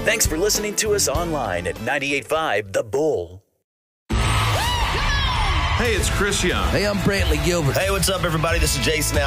Thanks for listening to us online at 98.5 The Bull. Hey, it's Chris Young. Hey, I'm Brantley Gilbert. Hey, what's up, everybody? This is Jason